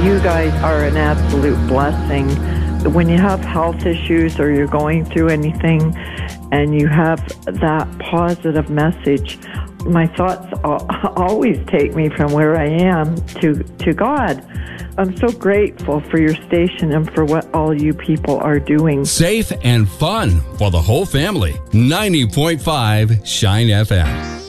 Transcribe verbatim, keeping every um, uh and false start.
You guys are an absolute blessing. When you have health issues or you're going through anything and you have that positive message, my thoughts always take me from where I am to, to God. I'm so grateful for your station and for what all you people are doing. Safe and fun for the whole family. ninety point five Shine F M.